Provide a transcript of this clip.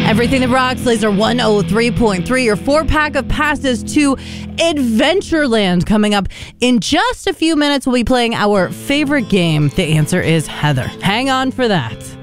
Everything That Rocks, Laser 103.3, your 4-pack of passes to Adventureland coming up in just a few minutes. We'll be playing our favorite game. The answer is Heather. Hang on for that.